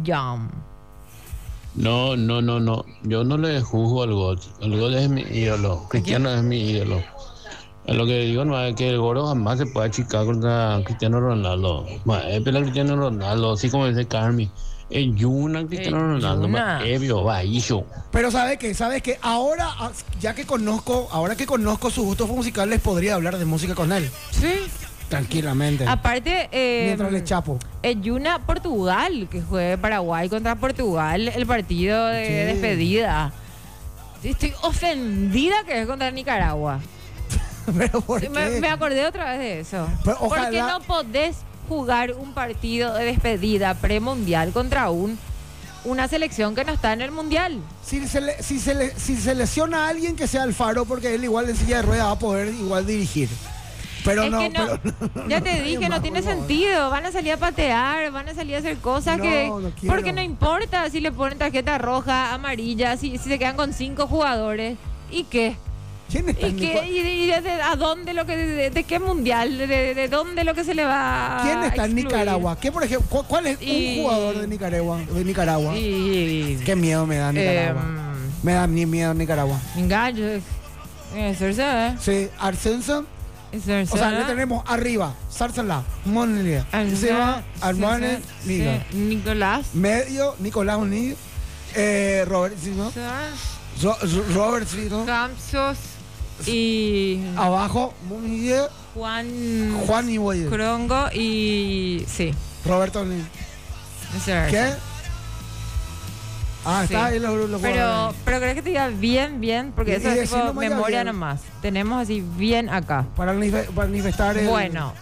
Jam. No. Yo no le juzgo al GOAT. El GOAT es mi ídolo. Cristiano es mi ídolo. Lo que digo no es que el Gordo jamás se puede achicar contra Cristiano Ronaldo. Es pela Cristiano Ronaldo, así como dice Carmi. Es Yuna Cristiano Ronaldo. Es Baillo. Pero ¿sabe qué? Ahora, ya que conozco sus gustos musicales, podría hablar de música con él. Sí. Tranquilamente. Aparte, mientras le chapo. Yuna Portugal, que juegue Paraguay contra Portugal, el partido de despedida. Estoy ofendida que es contra Nicaragua. ¿Pero por qué? Me acordé otra vez de eso. Pero ¿Por ojalá... qué no podés jugar un partido de despedida premundial contra una selección que no está en el mundial? Si se lesiona a alguien, que sea Alfaro, porque él igual en silla de ruedas va a poder igual dirigir. Pero es no, que no, pero ya te dije, no tiene sentido. Van a salir a patear, van a salir a hacer cosas No quiero. porque no importa si le ponen tarjeta roja, amarilla, si se quedan con 5 jugadores. ¿Y qué? ¿Quién está en ¿A dónde de qué mundial? ¿De dónde lo que se le va a ¿Quién está en excluir? Nicaragua? ¿Qué, por ejemplo, cuál es un jugador de Nicaragua? Qué miedo me da Nicaragua. Me da ni miedo Nicaragua. Engaños. Sí, Arsenio. O sea, le tenemos arriba Sarsala, Monlia, Seba, Armane, Nicolás. Medio, Nicolás Unido, Robert Sino. Robert Sino. Campos y abajo, Munilla, Juan y Boyer. Crongo y sí. Roberto Lee. ¿Qué? Ah, sí. Está ahí pero creo que te diga bien, porque eso es tipo memoria nomás. Tenemos así bien acá. Para manifestar el... Bueno,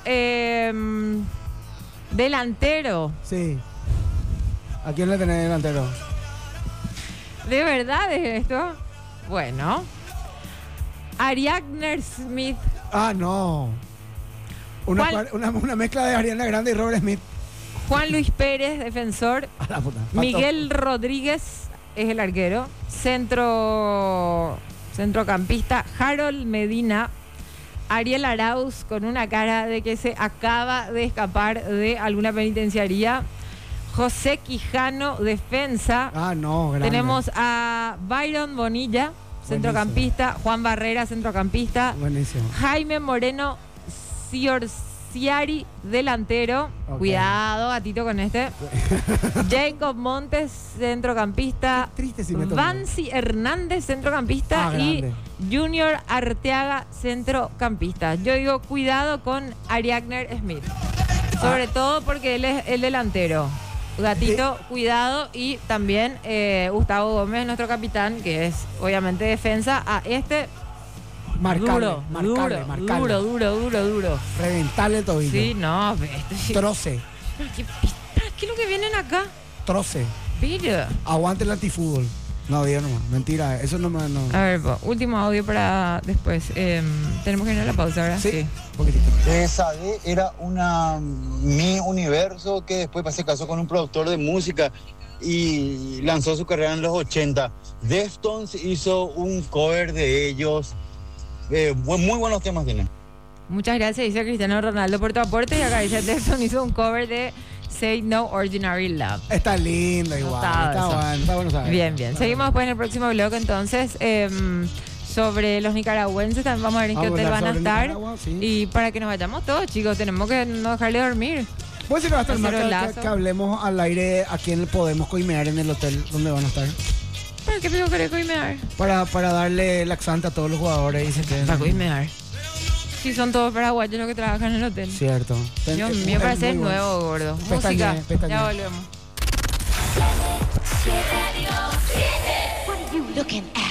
delantero. Sí. ¿A quién le tenés delantero? ¿De verdad es esto? Bueno. Ariadne Smith. Ah, no. Una mezcla de Ariana Grande y Robert Smith. Juan Luis Pérez, defensor. A la puta. Miguel Rodríguez es el arquero. Centrocampista. Harold Medina. Ariel Arauz, con una cara de que se acaba de escapar de alguna penitenciaría. José Quijano, defensa. Ah, no, grande. Tenemos a Byron Bonilla, centrocampista. Buenísimo. Juan Barrera, centrocampista. Buenísimo. Jaime Moreno Ciorciari, delantero. Okay. Cuidado, gatito, con este. Jacob Montes, centrocampista. Qué triste si me Vancy Hernández, centrocampista. Y Junior Arteaga, centrocampista. Yo digo, cuidado con Ariadne Smith. Sobre todo porque él es el delantero. Gatito, cuidado. Y también Gustavo Gómez, nuestro capitán, que es obviamente defensa. A este... Duro. Reventarle el tobillo. Sí, no. Troce. ¿Qué es lo que vienen acá? Troce. Mira. Aguante el antifútbol. No, Dios no. Mentira. Eso no. A ver, último audio para después. Tenemos que ir a la pausa, ¿verdad? Sí. Poquitito. Esa era mi universo que después se casó con un productor de música y lanzó su carrera en los 80. Deftones hizo un cover de ellos. Muy buenos temas tienen. Muchas gracias, dice Cristiano Ronaldo, por tu aporte. Y acá dice Deftones hizo un cover de Say No Ordinary Love. Está lindo igual. Está bueno saber. Bien. Seguimos después en el próximo blog, entonces. Sobre los nicaragüenses también vamos a ver en qué hotel van a estar. Sí. Y para que nos vayamos todos, chicos, tenemos que no dejarle dormir. Puede ser que va a estar más que hablemos al aire a quién podemos coimear en el hotel donde van a estar. ¿Para qué pido querés coimear? Para darle laxante a todos los jugadores y se queden. Para coimear. Si son todos paraguayos los que trabajan en el hotel. Cierto. Dios mío, parece nuevo, gordo. Música. Ya volvemos. What are you looking at?